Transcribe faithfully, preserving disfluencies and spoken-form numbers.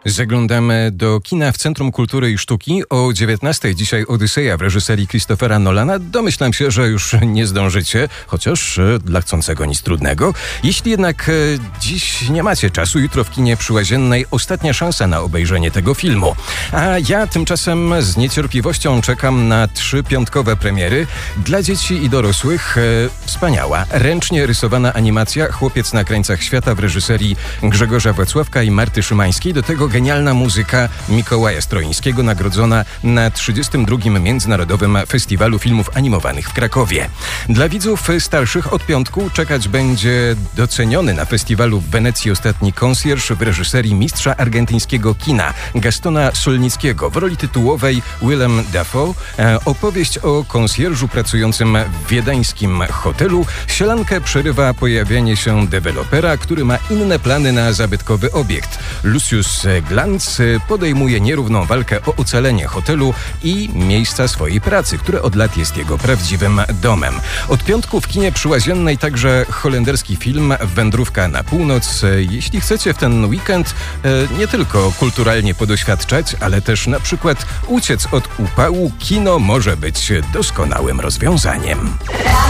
Zaglądamy do kina w Centrum Kultury i Sztuki. O dziewiętnastej dzisiaj Odyseja w reżyserii Christophera Nolana. Domyślam się, że już nie zdążycie, chociaż dla chcącego nic trudnego. Jeśli jednak e, dziś nie macie czasu, jutro w kinie przy Łaziennej ostatnia szansa na obejrzenie tego filmu. A ja tymczasem z niecierpliwością czekam na trzy piątkowe premiery. Dla dzieci i dorosłych e, wspaniała, ręcznie rysowana animacja Chłopiec na krańcach świata w reżyserii Grzegorza Wacławka i Marty Szymańskiej. Do tego genialna muzyka Mikołaja Stroińskiego, nagrodzona na trzydziestym drugim Międzynarodowym Festiwalu Filmów Animowanych w Krakowie. Dla widzów starszych od piątku czekać będzie doceniony na festiwalu w Wenecji ostatni konsjerż w reżyserii mistrza argentyńskiego kina Gastona Solnickiego. W roli tytułowej Willem Dafoe. Opowieść o konsjerżu pracującym w wiedeńskim hotelu. Sielankę przerywa pojawienie się dewelopera, który ma inne plany na zabytkowy obiekt. Lucius Glantz podejmuje nierówną walkę o ocalenie hotelu i miejsca swojej pracy, które od lat jest jego prawdziwym domem. Od piątku w kinie przy Łaziennej także holenderski film Wędrówka na północ. Jeśli chcecie w ten weekend nie tylko kulturalnie podoświadczać, ale też na przykład uciec od upału, kino może być doskonałym rozwiązaniem.